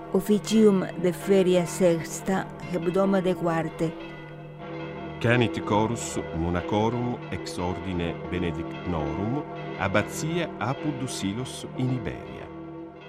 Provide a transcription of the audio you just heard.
officium de feria sexta hebdoma de quarte. Canit chorus monacorum ex ordine benedictinorum abbatia Apud Silos in Iberia.